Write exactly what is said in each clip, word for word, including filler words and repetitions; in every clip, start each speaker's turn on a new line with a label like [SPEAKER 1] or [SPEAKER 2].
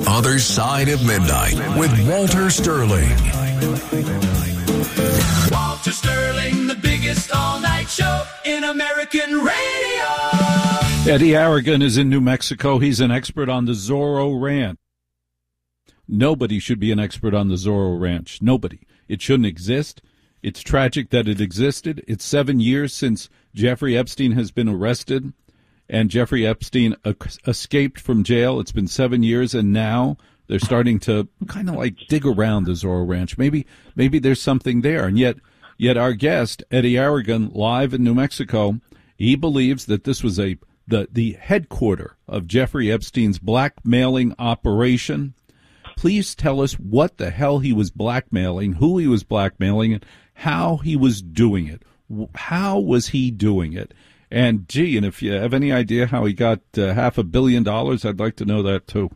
[SPEAKER 1] Other Side of Midnight with Walter Sterling.
[SPEAKER 2] Walter Sterling, the biggest all-night show in American radio.
[SPEAKER 3] Eddie Aragon is in New Mexico. He's an expert on the Zorro Ranch. Nobody should be an expert on the Zorro Ranch. Nobody. It shouldn't exist. It's tragic that it existed. It's seven years since Jeffrey Epstein has been arrested, and Jeffrey Epstein escaped from jail. It's been seven years, and now they're starting to kind of like dig around the Zorro Ranch. Maybe, maybe there's something there. And yet, yet our guest, Eddie Aragon, live in New Mexico, he believes that this was a the the headquarter of Jeffrey Epstein's blackmailing operation. Please tell us what the hell he was blackmailing, who he was blackmailing, and how he was doing it. How was he doing it? And, gee, and if you have any idea how he got uh, half a billion dollars, I'd like to know that, too.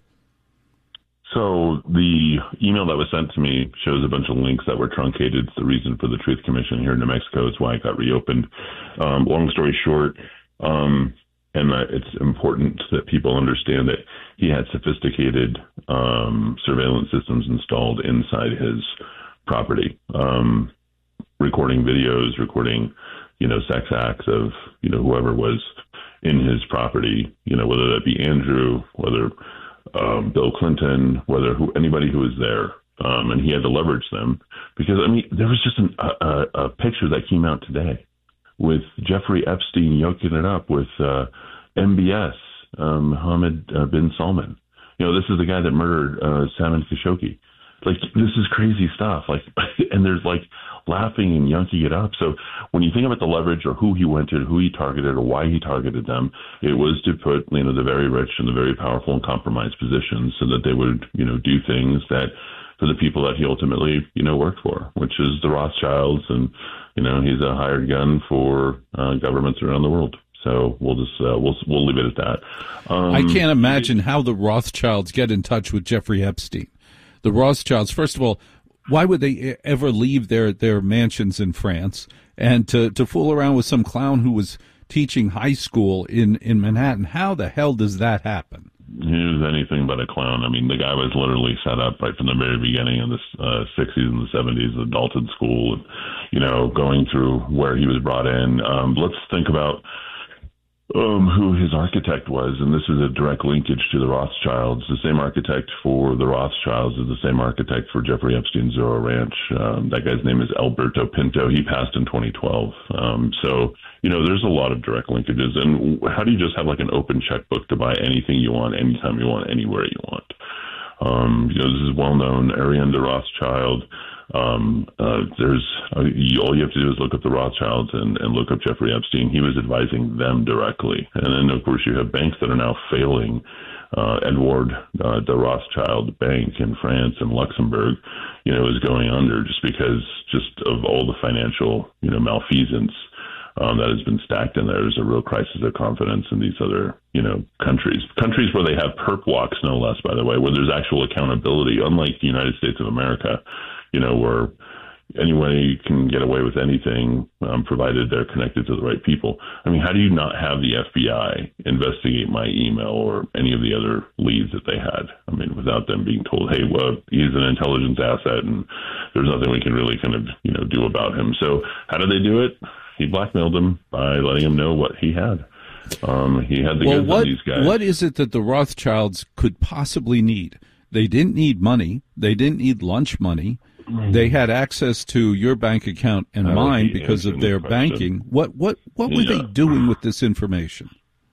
[SPEAKER 4] So the email that was sent to me shows a bunch of links that were truncated. It's the reason for the Truth Commission here in New Mexico. It's why it got reopened. Um, long story short, um, and uh, it's important that people understand that he had sophisticated um, surveillance systems installed inside his property, um, recording videos, recording, you know, sex acts of, you know, whoever was in his property, you know, whether that be Andrew, whether um, Bill Clinton, whether who anybody who was there. Um, and he had to leverage them because, I mean, there was just an, a, a picture that came out today with Jeffrey Epstein yoking it up with uh, M B S, um, Mohammed uh, bin Salman. You know, this is the guy that murdered uh, Salman Khashoggi. Like, this is crazy stuff. Like, and there's like laughing and yunking it up. So when you think about the leverage or who he went to, who he targeted, or why he targeted them, it was to put, you know, the very rich and the very powerful in compromised positions so that they would, you know, do things that for the people that he ultimately, you know, worked for, which is the Rothschilds. And, you know, he's a hired gun for uh, governments around the world. So we'll just uh, we'll we'll leave it at that. Um,
[SPEAKER 3] I can't imagine how the Rothschilds get in touch with Jeffrey Epstein. The Rothschilds, first of all, why would they ever leave their, their mansions in France and to, to fool around with some clown who was teaching high school in, in Manhattan? How the hell does that happen?
[SPEAKER 4] He was anything but a clown. I mean, the guy was literally set up right from the very beginning in the uh, sixties and the seventies, the Dalton School, and, you know, going through where he was brought in. Um, let's think about Um, who his architect was, and this is a direct linkage to the Rothschilds. The same architect for the Rothschilds is the same architect for Jeffrey Epstein's Zorro Ranch. Um, that guy's name is Alberto Pinto. He passed in twenty twelve. Um, so, you know, there's a lot of direct linkages. And how do you just have like an open checkbook to buy anything you want, anytime you want, anywhere you want? Um, you know, this is well known. Ariane de Rothschild. Um, uh, there's uh, you, all you have to do is look up the Rothschilds and, and look up Jeffrey Epstein. He was advising them directly. And then, of course, you have banks that are now failing. Uh, Edward uh, de Rothschild Bank in France and Luxembourg, you know, is going under just because just of all the financial, you know, malfeasance um, that has been stacked in there. There's a real crisis of confidence in these other, you know, countries. Countries where they have perp walks, no less, by the way, where there's actual accountability, unlike the United States of America, you know, where anybody can get away with anything, um, provided they're connected to the right people. I mean, how do you not have the F B I investigate my email or any of the other leads that they had? I mean, without them being told, hey, well, he's an intelligence asset and there's nothing we can really kind of, you know, do about him. So how did they do it? He blackmailed them by letting him know what he had. Um, he had the
[SPEAKER 3] well,
[SPEAKER 4] goods
[SPEAKER 3] what,
[SPEAKER 4] on these guys.
[SPEAKER 3] What is it that the Rothschilds could possibly need? They didn't need money. They didn't need lunch money. They had access to your bank account and
[SPEAKER 4] that
[SPEAKER 3] mine
[SPEAKER 4] be
[SPEAKER 3] because of their banking. What what what were
[SPEAKER 4] yeah.
[SPEAKER 3] they doing with this information?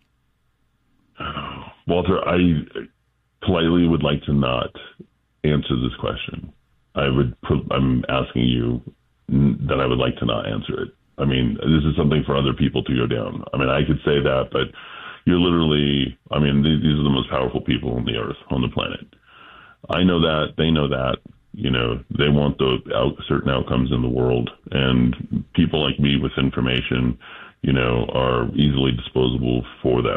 [SPEAKER 4] Walter, I politely would like to not answer this question. I would. I'm asking you that I would like to not answer it. I mean, this is something for other people to go down. I mean, I could say that, but you're literally. I mean, these are the most powerful people on the earth, on the planet. I know that. They know that. You know, they want the out, certain outcomes in the world, and people like me with information, you know, are easily disposable for them.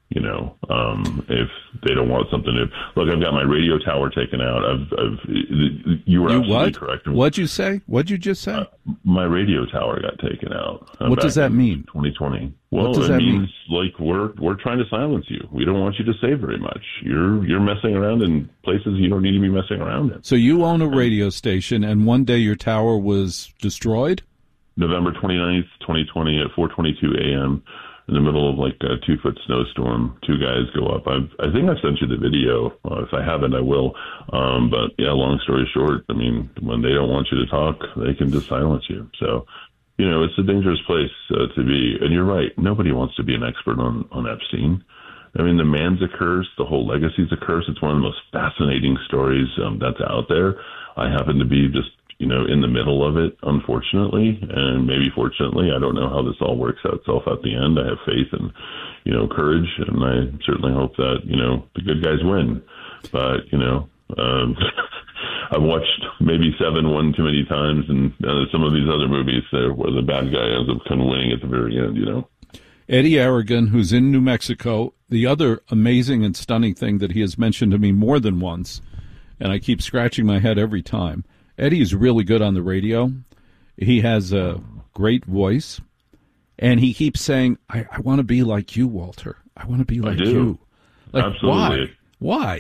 [SPEAKER 4] You know, um, if they don't want something to look, I've got my radio tower taken out. I've, I've you were
[SPEAKER 3] You
[SPEAKER 4] absolutely
[SPEAKER 3] what?
[SPEAKER 4] correct.
[SPEAKER 3] What'd you say? What'd you just say?
[SPEAKER 4] Uh, my radio tower got taken out. Uh,
[SPEAKER 3] What does
[SPEAKER 4] back
[SPEAKER 3] that
[SPEAKER 4] in
[SPEAKER 3] mean?
[SPEAKER 4] twenty twenty. Well,
[SPEAKER 3] What does
[SPEAKER 4] it
[SPEAKER 3] that
[SPEAKER 4] means
[SPEAKER 3] mean?
[SPEAKER 4] like we're we're trying to silence you. We don't want you to say very much. You're you're messing around in places you don't need to be messing around in.
[SPEAKER 3] So you own a radio station, and one day your tower was destroyed?
[SPEAKER 4] November twenty-ninth, twenty twenty at four twenty-two a.m. in the middle of like a two-foot snowstorm. Two guys go up. I've, I think I've sent you the video. Uh, if I haven't, I will. Um, but, yeah, long story short, I mean, when they don't want you to talk, they can just silence you. So, you know, it's a dangerous place uh, to be. And you're right. Nobody wants to be an expert on, on Epstein. I mean, the man's a curse. The whole legacy's a curse. It's one of the most fascinating stories um, that's out there. I happen to be just you know, in the middle of it, unfortunately, and maybe fortunately. I don't know how this all works out itself at the end. I have faith and, you know, courage, and I certainly hope that, you know, the good guys win. But, you know, um, I've watched maybe Seven one too many times, and uh, some of these other movies there where the bad guy ends up kind of winning at the very end, you know.
[SPEAKER 3] Eddie Aragon, who's in New Mexico, the other amazing and stunning thing that he has mentioned to me more than once, and I keep scratching my head every time, Eddie is really good on the radio. He has a great voice, and he keeps saying, I, I want to be like you, Walter. I want to be like you. Like,
[SPEAKER 4] Absolutely.
[SPEAKER 3] Why? Why?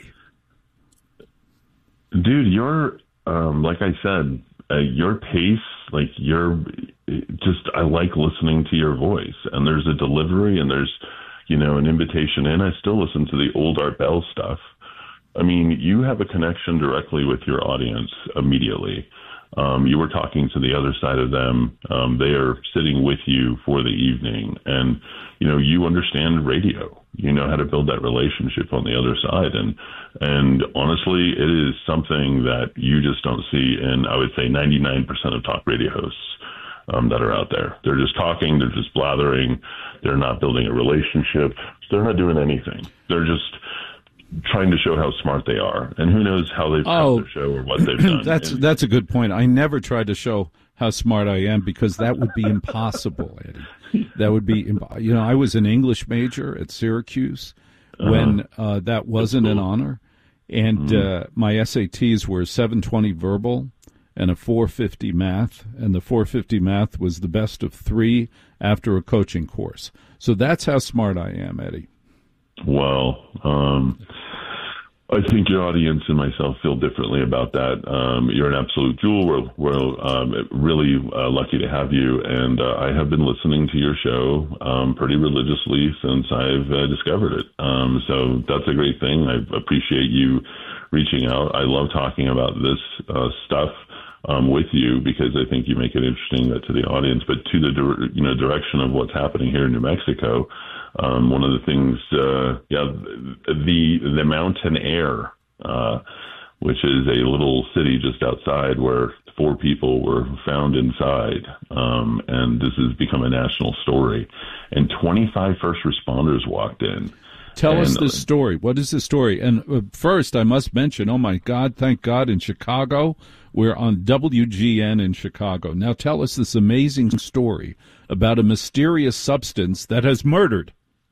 [SPEAKER 4] Dude, you're, um, like I said, uh, your pace, like you're just, I like listening to your voice. And there's a delivery and there's, you know, an invitation in. I still listen to the old Art Bell stuff. I mean, you have a connection directly with your audience immediately. Um, you were talking to the other side of them. Um, they are sitting with you for the evening. And, you know, you understand radio. You know how to build that relationship on the other side. And, and honestly, it is something that you just don't see in, I would say, ninety-nine percent of talk radio hosts um, that are out there. They're just talking. They're just blathering. They're not building a relationship. They're not doing anything. They're just trying to show how smart they are, and who knows how they've
[SPEAKER 3] oh,
[SPEAKER 4] their show or what they've done.
[SPEAKER 3] That's
[SPEAKER 4] and,
[SPEAKER 3] that's a good point. I never tried to show how smart I am because that would be impossible, Eddie. That would be, you know, I was an English major at Syracuse when uh, uh, that wasn't cool. an honor, and mm-hmm. uh, my S A Ts were seven twenty verbal and a four fifty math, and the four fifty math was the best of three after a coaching course. So that's how smart I am, Eddie.
[SPEAKER 4] Well, um, I think your audience and myself feel differently about that. Um, you're an absolute jewel. We're, we're um, really uh, lucky to have you. And uh, I have been listening to your show um, pretty religiously since I've uh, discovered it. Um, so that's a great thing. I appreciate you reaching out. I love talking about this uh, stuff um, with you because I think you make it interesting to the audience. But to the you know direction of what's happening here in New Mexico, Um, one of the things, uh, yeah, the the Mountain Air, uh, which is a little city just outside where four people were found inside, um, and this has become a national story. And twenty-five first responders walked in.
[SPEAKER 3] Tell
[SPEAKER 4] and,
[SPEAKER 3] us the story. What is the story? And uh, first, I must mention, oh, my God, thank God, in Chicago, we're on W G N in Chicago. Now tell us this amazing story about a mysterious substance that has murdered.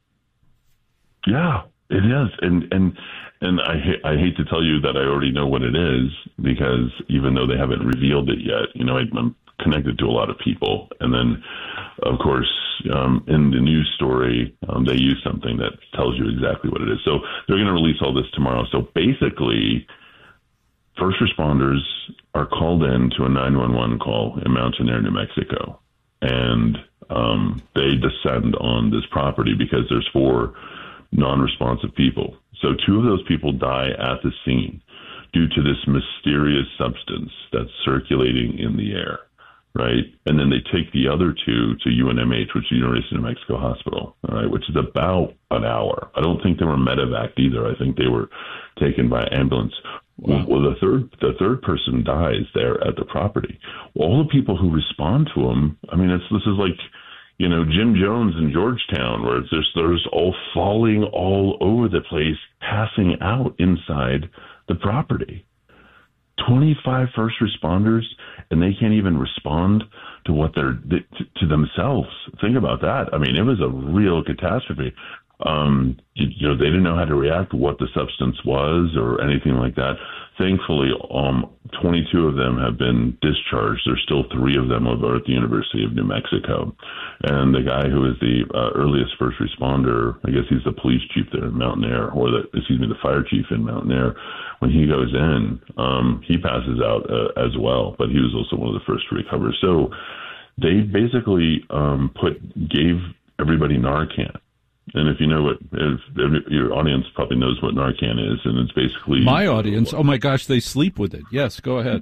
[SPEAKER 4] Yeah, it is. And and and I, ha- I hate to tell you that I already know what it is because even though they haven't revealed it yet, you know, I'm connected to a lot of people. And then, of course, um, in the news story, um, they use something that tells you exactly what it is. So they're going to release all this tomorrow. So basically, first responders are called in to a nine one one call in Mountain Air, New Mexico. And um, they descend on this property because there's four non-responsive people. So two of those people die at the scene due to this mysterious substance that's circulating in the air, right? And then they take the other two to U N M H, which is the University of New Mexico Hospital, all right, which is about an hour. I don't think they were medevaced either. I think they were taken by ambulance. Wow. Well, the third the third person dies there at the property. Well, all the people who respond to them, I mean, it's this is like, you know, Jim Jones in Georgetown, where there's there's all falling all over the place, passing out inside the property. twenty-five first responders, and they can't even respond to what they're to, to themselves. Think about that. I mean, it was a real catastrophe. Um, you, you know, they didn't know how to react, what the substance was or anything like that. Thankfully, um, twenty-two of them have been discharged. There's still three of them over at the University of New Mexico. And the guy who is the uh, earliest first responder, I guess he's the police chief there in Mountain Air, or the, excuse me, the fire chief in Mountain Air. When he goes in, um, he passes out uh, as well, but he was also one of the first to recover. So they basically um, put gave everybody Narcan. And if you know what, if, if your audience probably knows what Narcan is, and it's basically
[SPEAKER 3] my audience. Oh my gosh, they sleep with it. Yes, go ahead.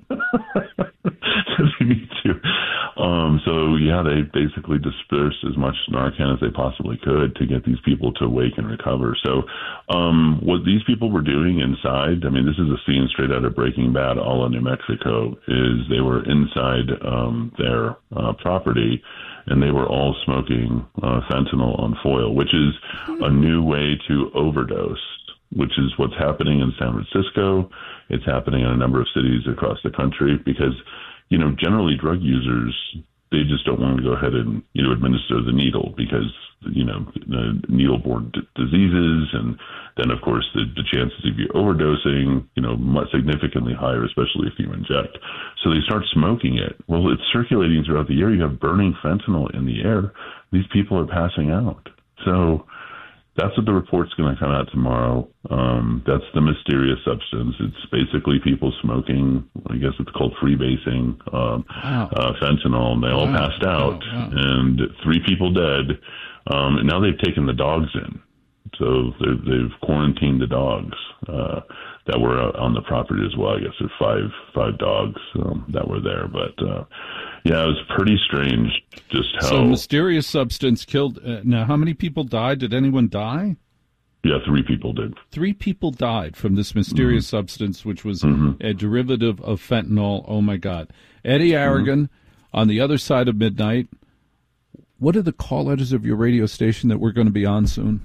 [SPEAKER 4] Me too. Um, so yeah, they basically dispersed as much Narcan as they possibly could to get these people to wake and recover. So um, what these people were doing inside, I mean, this is a scene straight out of Breaking Bad, all in New Mexico, is they were inside um, their uh, property. And they were all smoking uh, fentanyl on foil, which is a new way to overdose, which is what's happening in San Francisco. It's happening in a number of cities across the country because, you know, generally drug users, they just don't want to go ahead and, you know, administer the needle because, you know, the needle-borne d- diseases. And then, of course, the, the chances of you overdosing, you know, much significantly higher, especially if you inject. So they start smoking it. Well, it's circulating throughout the air. You have burning fentanyl in the air. These people are passing out. So that's what the report's going to come out tomorrow. Um, that's the mysterious substance. It's basically people smoking, I guess it's called freebasing, um, wow. uh, fentanyl, and they all wow. passed out, wow. Wow. and three people dead. Um, and now they've taken the dogs in. So they've, they've quarantined the dogs uh, that were on the property as well. I guess there's five five dogs um, that were there. But, uh, yeah, it was pretty strange just how...
[SPEAKER 3] So mysterious substance killed... Uh, now, how many people died? Did anyone die?
[SPEAKER 4] Yeah, three people did.
[SPEAKER 3] Three people died from this mysterious mm-hmm. substance, which was mm-hmm. a derivative of fentanyl. Oh, my God. Eddie Aragon, mm-hmm. on the other side of midnight. What are the call letters of your radio station that we're going to be on soon?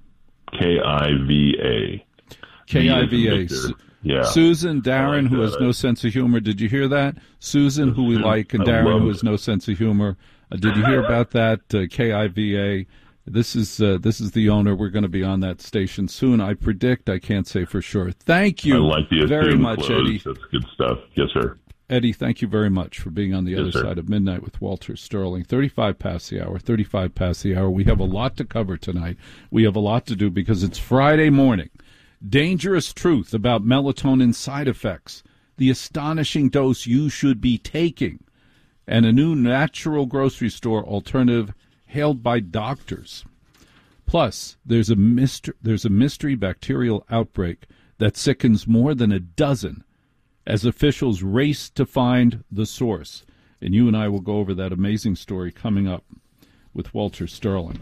[SPEAKER 4] K I V A.
[SPEAKER 3] K I V A.
[SPEAKER 4] Yeah.
[SPEAKER 3] Susan, Darren,
[SPEAKER 4] like
[SPEAKER 3] who has no sense of humor. Did you hear that? Susan, who we like, and Darren, who has no sense of humor. Uh, did you hear about that? Uh, K I V A. This is uh, this is the owner. We're going to be on that station soon. I predict. I can't say for sure. Thank you
[SPEAKER 4] I like the
[SPEAKER 3] very much,
[SPEAKER 4] close.
[SPEAKER 3] Eddie.
[SPEAKER 4] That's good stuff. Yes, sir.
[SPEAKER 3] Eddie, thank you very much for being on the yes, other
[SPEAKER 4] sir.
[SPEAKER 3] side of midnight with Walter Sterling. thirty-five past the hour, thirty-five past the hour. We have a lot to cover tonight. We have a lot to do because it's Friday morning. Dangerous truth about melatonin side effects, the astonishing dose you should be taking, and a new natural grocery store alternative hailed by doctors. Plus, there's a mystery, there's a mystery bacterial outbreak that sickens more than a dozen as officials race to find the source. And you and I will go over that amazing story coming up with Walter Sterling.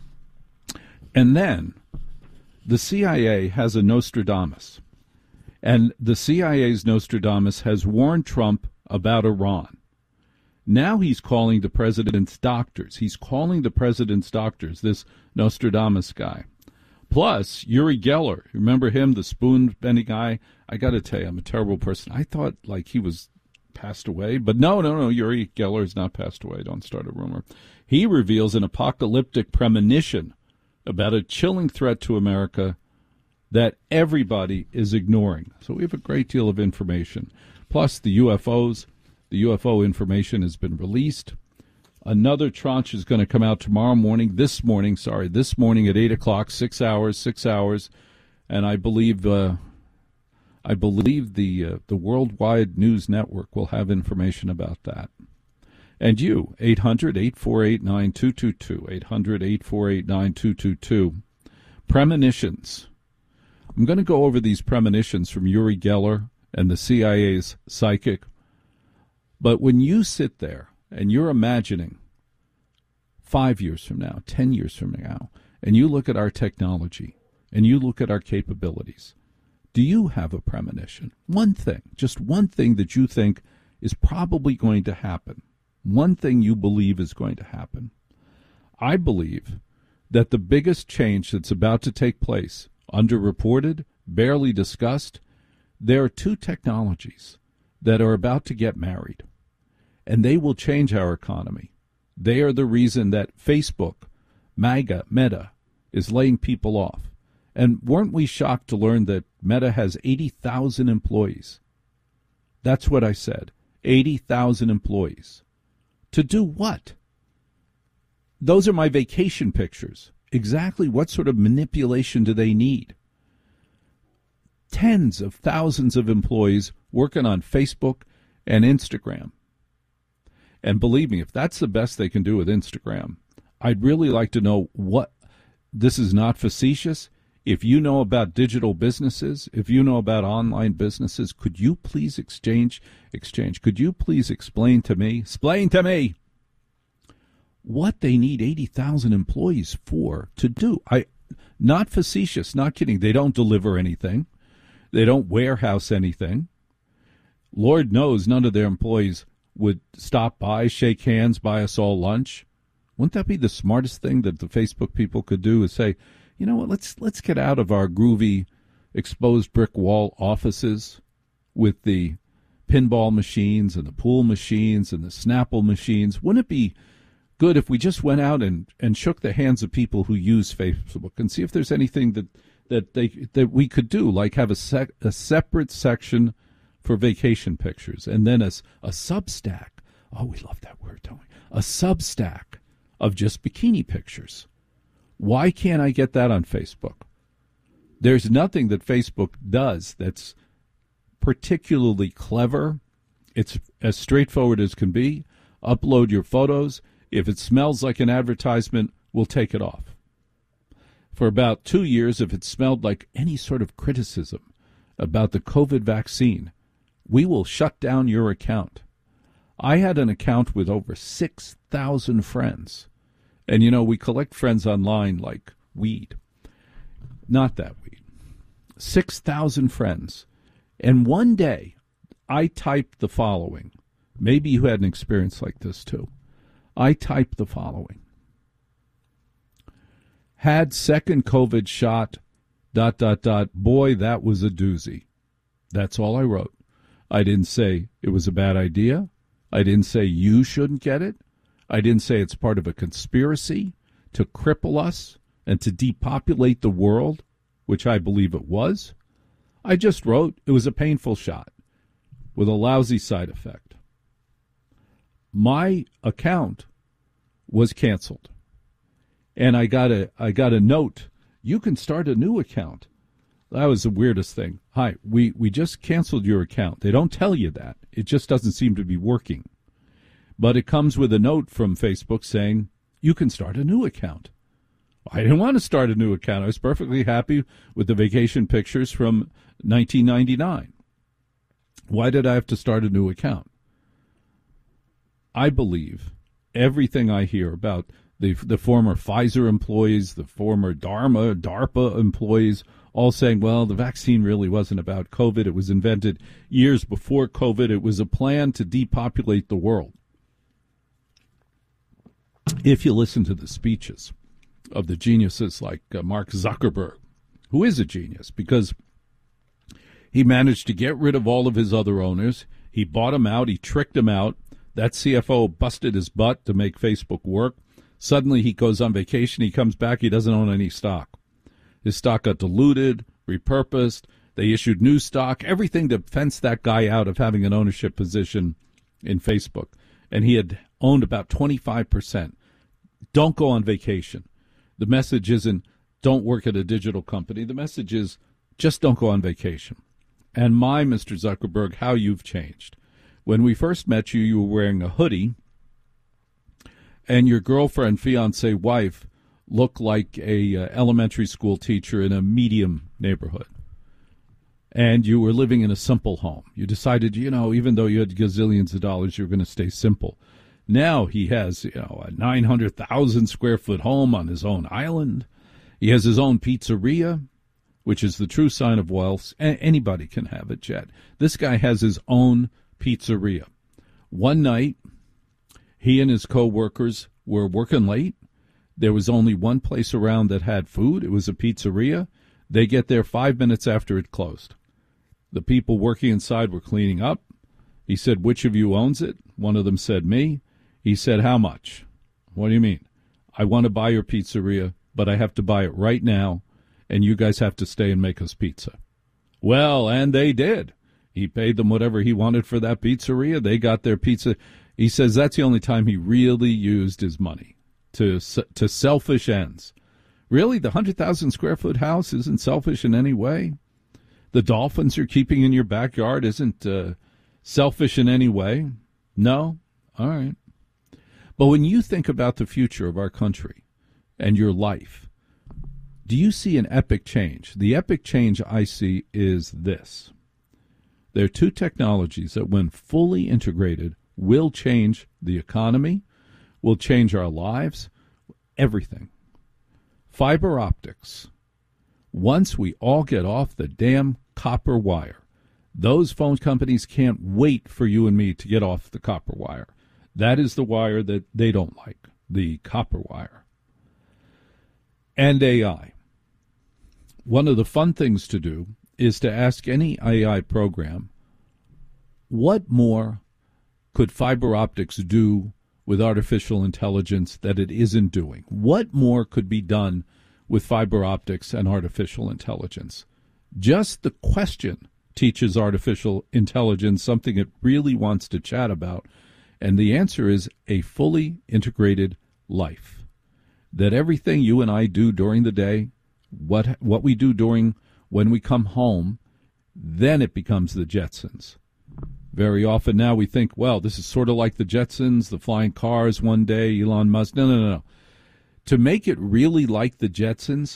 [SPEAKER 3] And then the C I A has a Nostradamus. And the C I A's Nostradamus has warned Trump about Iran. Now he's calling the president's doctors. He's calling the president's doctors, this Nostradamus guy. Plus, Uri Geller, remember him, the spoon-bending guy? I got to tell you, I'm a terrible person. I thought, like, he was passed away. But no, no, no, Uri Geller has not passed away. Don't start a rumor. He reveals an apocalyptic premonition about a chilling threat to America that everybody is ignoring. So we have a great deal of information. Plus, the U F Os. The U F O information has been released. Another tranche is going to come out tomorrow morning, this morning, sorry, this morning at eight o'clock, six hours, six hours. And I believe uh, I believe the uh, the Worldwide News Network will have information about that. And you, eight hundred, eight four eight, nine two two two, eight hundred, eight four eight, nine two two two. Premonitions. I'm going to go over these premonitions from Uri Geller and the C I A's psychic. But when you sit there and you're imagining five years from now, ten years from now, and you look at our technology and you look at our capabilities, do you have a premonition? One thing, just one thing that you think is probably going to happen. One thing you believe is going to happen. I believe that the biggest change that's about to take place, underreported, barely discussed, there are two technologies that are about to get married, and they will change our economy. They are the reason that Facebook, MAGA, Meta, is laying people off. And weren't we shocked to learn that Meta has eighty thousand employees? That's what I said, eighty thousand employees. To do what? Those are my vacation pictures. Exactly what sort of manipulation do they need? Tens of thousands of employees working on Facebook and Instagram. And believe me, if that's the best they can do with Instagram, I'd really like to know what, this is not facetious. If you know about digital businesses, if you know about online businesses, could you please exchange, exchange, could you please explain to me, explain to me what they need eighty thousand employees for to do? I, not facetious, not kidding. They don't deliver anything. They don't warehouse anything. Lord knows none of their employees would stop by, shake hands, buy us all lunch. Wouldn't that be the smartest thing that the Facebook people could do, is say, you know what, let's let's get out of our groovy exposed brick wall offices with the pinball machines and the pool machines and the Snapple machines. Wouldn't it be good if we just went out and, and shook the hands of people who use Facebook and see if there's anything that, that they that we could do, like have a, sec, a separate section for vacation pictures, and then a, a Substack. Oh, we love that word, don't we? A Substack of just bikini pictures. Why can't I get that on Facebook? There's nothing that Facebook does that's particularly clever. It's as straightforward as can be. Upload your photos. If it smells like an advertisement, we'll take it off. For about two years, if it smelled like any sort of criticism about the COVID vaccine, we will shut down your account. I had an account with over six thousand friends. And, you know, we collect friends online like weed. Not that weed. six thousand friends. And one day, I typed the following. Maybe you had an experience like this, too. I typed the following. Had second COVID shot, dot, dot, dot. Boy, that was a doozy. That's all I wrote. I didn't say it was a bad idea. I didn't say you shouldn't get it. I didn't say it's part of a conspiracy to cripple us and to depopulate the world, which I believe it was. I just wrote it was a painful shot with a lousy side effect. My account was canceled, and I got a I got a note. You can start a new account. That was the weirdest thing. Hi, we, we just canceled your account. They don't tell you that. It just doesn't seem to be working. But it comes with a note from Facebook saying, you can start a new account. I didn't want to start a new account. I was perfectly happy with the vacation pictures from nineteen ninety-nine. Why did I have to start a new account? I believe everything I hear about the the former Pfizer employees, the former Dharma, DARPA employees, all saying, well, the vaccine really wasn't about COVID. It was invented years before COVID. It was a plan to depopulate the world. If you listen to the speeches of the geniuses like uh, Mark Zuckerberg, who is a genius because he managed to get rid of all of his other owners. He bought them out. He tricked them out. That C F O busted his butt to make Facebook work. Suddenly he goes on vacation. He comes back. He doesn't own any stock. His stock got diluted, repurposed. They issued new stock, everything to fence that guy out of having an ownership position in Facebook. And he had owned about twenty-five percent. Don't go on vacation. The message isn't don't work at a digital company. The message is just don't go on vacation. And my, Mister Zuckerberg, how you've changed. When we first met you, you were wearing a hoodie, and your girlfriend, fiancé, wife looked like a uh, elementary school teacher in a medium neighborhood. And you were living in a simple home. You decided, you know, even though you had gazillions of dollars, you were going to stay simple. Now he has, you know, a nine hundred thousand square foot home on his own island. He has his own pizzeria, which is the true sign of wealth. A- anybody can have it, Jet. This guy has his own pizzeria. One night, he and his co-workers were working late. There was only one place around that had food. It was a pizzeria. They get there five minutes after it closed. The people working inside were cleaning up. He said, which of you owns it? One of them said, me. He said, how much? What do you mean? I want to buy your pizzeria but I have to buy it right now, and you guys have to stay and make us pizza. Well, and they did. He paid them whatever he wanted for that pizzeria. They got their pizza. He says that's the only time he really used his money to to selfish ends. Really, the one hundred thousand square foot house isn't selfish in any way? The dolphins you're keeping in your backyard isn't uh, selfish in any way? No? All right. But when you think about the future of our country and your life, do you see an epic change? The epic change I see is this. There are two technologies that, when fully integrated, will change the economy, will change our lives, everything. Fiber optics. Once we all get off the damn copper wire, those phone companies can't wait for you and me to get off the copper wire. That is the wire that they don't like, the copper wire. And A I. One of the fun things to do is to ask any A I program, what more could fiber optics do with artificial intelligence that it isn't doing? What more could be done with fiber optics and artificial intelligence? Just the question teaches artificial intelligence something it really wants to chat about, and the answer is a fully integrated life. That everything you and I do during the day, what what we do during when we come home, then it becomes the Jetsons. Very often now we think, well, this is sort of like the Jetsons, the flying cars one day, Elon Musk. No, no, no, no. To make it really like the Jetsons,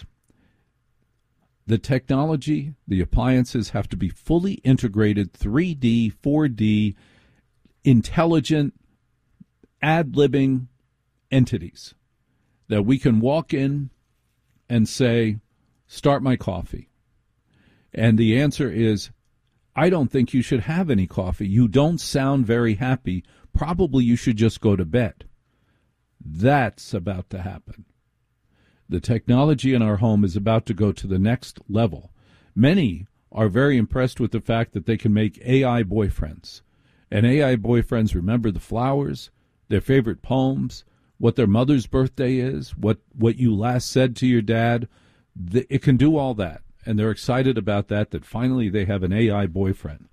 [SPEAKER 3] the technology, the appliances have to be fully integrated, three D, four D, intelligent, ad-libbing entities that we can walk in and say, start my coffee. And the answer is, I don't think you should have any coffee. You don't sound very happy. Probably you should just go to bed. That's about to happen. The technology in our home is about to go to the next level. Many are very impressed with the fact that they can make A I boyfriends. And A I boyfriends remember the flowers, their favorite poems, what their mother's birthday is, what, what you last said to your dad. It can do all that. And they're excited about that, that finally they have an A I boyfriend.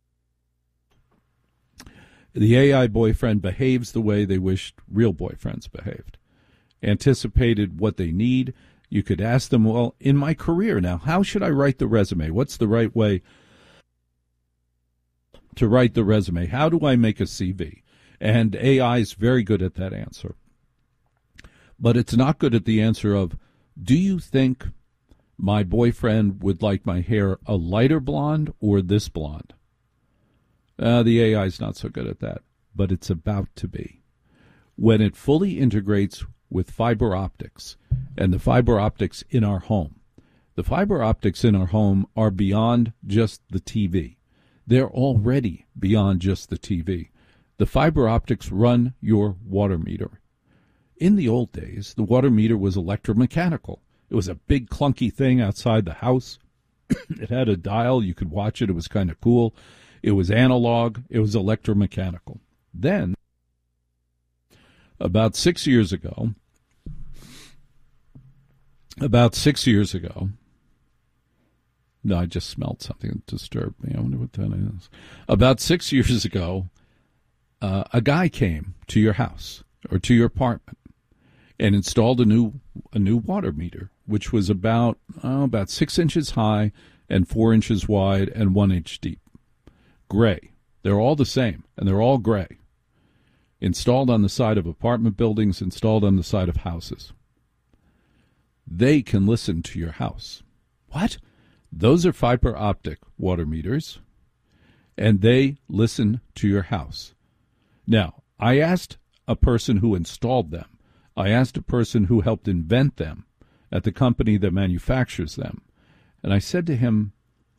[SPEAKER 3] The A I boyfriend behaves the way they wished real boyfriends behaved. Anticipated what they need. You could ask them, well, in my career now, how should I write the resume? What's the right way to write the resume? How do I make a C V? And A I is very good at that answer. But it's not good at the answer of, do you think my boyfriend would like my hair a lighter blonde or this blonde? Uh, the A I is not so good at that, but it's about to be. When it fully integrates with fiber optics, and the fiber optics in our home, the fiber optics in our home are beyond just the T V. They're already beyond just the T V. The fiber optics run your water meter. In the old days, the water meter was electromechanical. It was a big clunky thing outside the house. It had a dial. You could watch it. It was kind of cool. It was analog. It was electromechanical. Then, about six years ago, about six years ago, no, I just smelled something that disturbed me. I wonder what that is. About six years ago, uh, a guy came to your house or to your apartment and installed a new a new water meter, which was about oh, about six inches high and four inches wide and one inch deep. Gray. They're all the same, and they're all gray. Installed on the side of apartment buildings, installed on the side of houses. They can listen to your house. What? Those are fiber optic water meters, and they listen to your house. Now, I asked a person who installed them. I asked a person who helped invent them at the company that manufactures them. And I said to him,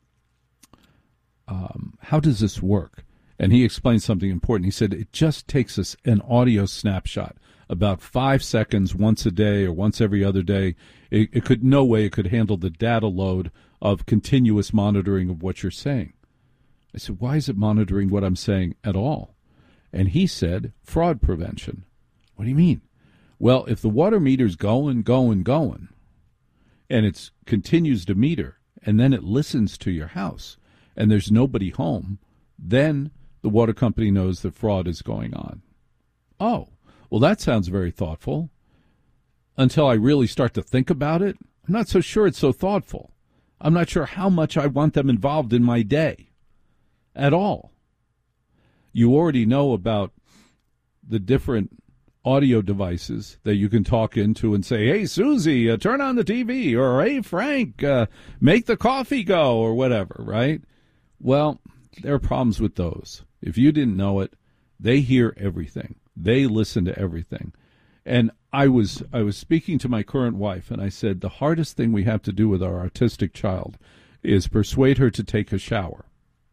[SPEAKER 3] um, how does this work? And he explained something important. He said, it just takes us an audio snapshot, about five seconds once a day or once every other day. It, it could, no way it could handle the data load of continuous monitoring of what you're saying. I said, why is it monitoring what I'm saying at all? And he said, fraud prevention. What do you mean? Well, if the water meter's going, going, going, and it continues to meter, and then it listens to your house, and there's nobody home, then the water company knows that fraud is going on. Oh, well, that sounds very thoughtful. Until I really start to think about it, I'm not so sure it's so thoughtful. I'm not sure how much I want them involved in my day at all. You already know about the different audio devices that you can talk into and say, hey, Susie, uh, turn on the T V, or hey, Frank, uh, make the coffee go, or whatever, right? Well, there are problems with those. If you didn't know it, they hear everything. They listen to everything. And I was I was speaking to my current wife, and I said, the hardest thing we have to do with our autistic child is persuade her to take a shower.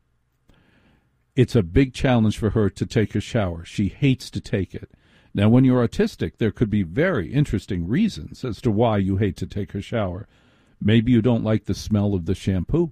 [SPEAKER 3] It's a big challenge for her to take a shower. She hates to take it. Now, when you're autistic, there could be very interesting reasons as to why you hate to take a shower. Maybe you don't like the smell of the shampoo.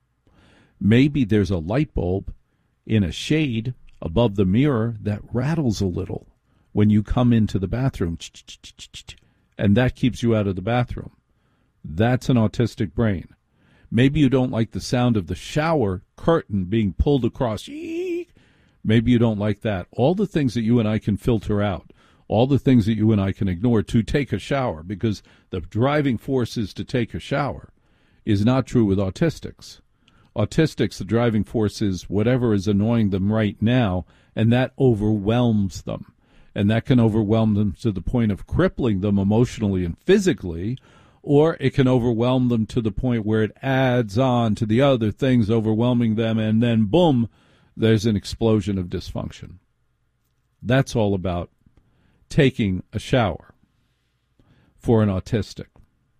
[SPEAKER 3] Maybe there's a light bulb in a shade above the mirror that rattles a little when you come into the bathroom, and that keeps you out of the bathroom. That's an autistic brain. Maybe you don't like the sound of the shower curtain being pulled across. Maybe you don't like that. All the things that you and I can filter out, all the things that you and I can ignore to take a shower, because the driving force is to take a shower, is not true with autistics. Autistics, the driving force is whatever is annoying them right now, and that overwhelms them. And that can overwhelm them to the point of crippling them emotionally and physically, or it can overwhelm them to the point where it adds on to the other things overwhelming them, and then, boom, there's an explosion of dysfunction. That's all about taking a shower for an autistic.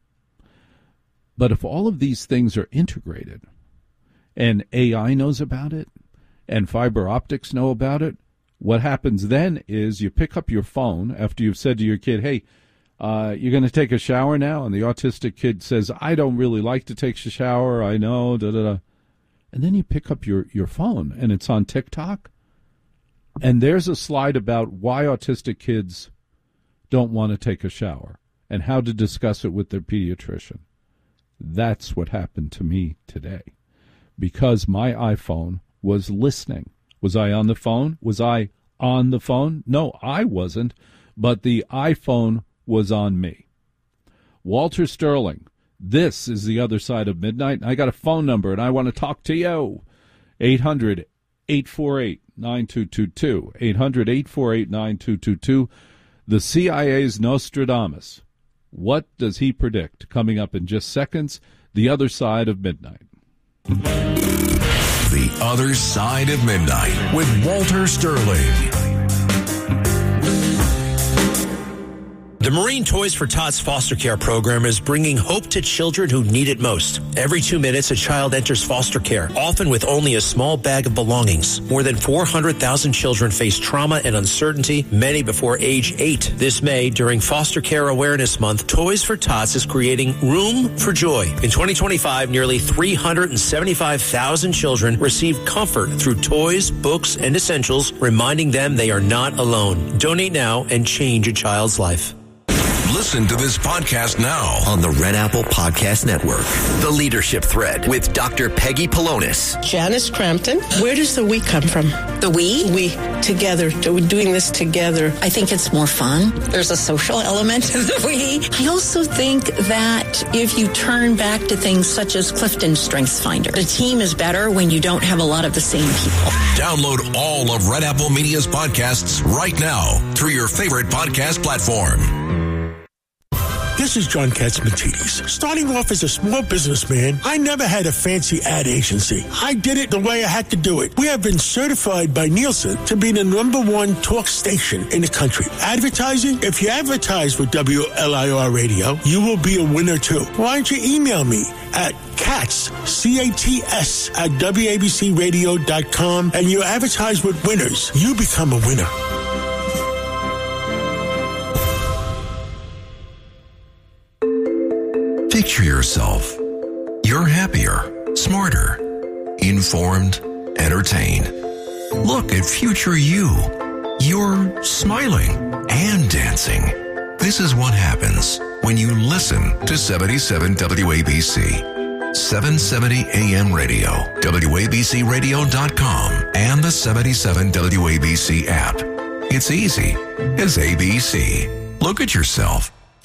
[SPEAKER 3] But if all of these things are integrated, and A I knows about it, and fiber optics know about it, what happens then is you pick up your phone after you've said to your kid, hey, uh, you're going to take a shower now? And the autistic kid says, I don't really like to take a shower, I know, da-da-da. And then you pick up your, your phone, and it's on TikTok, and there's a slide about why autistic kids don't want to take a shower and how to discuss it with their pediatrician. That's what happened to me today, because my iPhone was listening. Was I on the phone? Was I on the phone? No, I wasn't, but the iPhone was on me. Walter Sterling, this is The Other Side of Midnight. I got a phone number, and I want to talk to you. eight hundred, eight four eight, nine two two two. eight hundred, eight four eight, nine two two two. The C I A's Nostradamus. What does he predict? Coming up in just seconds, The Other Side of Midnight.
[SPEAKER 1] The Other Side of Midnight with Walter Sterling.
[SPEAKER 5] The Marine Toys for Tots foster care program is bringing hope to children who need it most. Every two minutes, a child enters foster care, often with only a small bag of belongings. More than four hundred thousand children face trauma and uncertainty, many before age eight. This May, during Foster Care Awareness Month, Toys for Tots is creating Room for Joy. In twenty twenty-five, nearly three hundred seventy-five thousand children received comfort through toys, books, and essentials, reminding them they are not alone. Donate now and change a child's life.
[SPEAKER 1] Listen to this podcast now
[SPEAKER 6] on the Red Apple Podcast Network. The Leadership Thread with Doctor Peggy Polonis.
[SPEAKER 7] Janice Crampton. Where does the we come from?
[SPEAKER 8] The we?
[SPEAKER 7] We, together, doing this together.
[SPEAKER 8] I think it's more fun. There's a social element to the we. I also think that if you turn back to things such as Clifton StrengthsFinder, the team is better when you don't have a lot of the same people.
[SPEAKER 1] Download all of Red Apple Media's podcasts right now through your favorite podcast platform.
[SPEAKER 9] This is John Katzmatidis. Starting off as a small businessman, I never had a fancy ad agency. I did it the way I had to do it. We have been certified by Nielsen to be the number one talk station in the country. Advertising? If you advertise with W L I R Radio, you will be a winner too. Why don't you email me at Katz, C A T S, at W A B C radio dot com, and you advertise with winners. You become a winner.
[SPEAKER 1] Picture yourself. You're happier, smarter, informed, entertained. Look at future you. You're smiling and dancing. This is what happens when you listen to seventy-seven W A B C. seven seventy A M radio, W A B C radio dot com, and the seventy-seven W A B C app. It's easy as A B C. Look at yourself.